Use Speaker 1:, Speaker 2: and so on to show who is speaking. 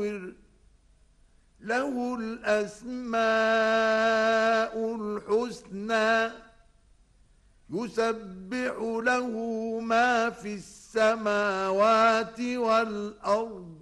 Speaker 1: يصور له الأسماء الحسنى يسبح له ما في السماوات والأرض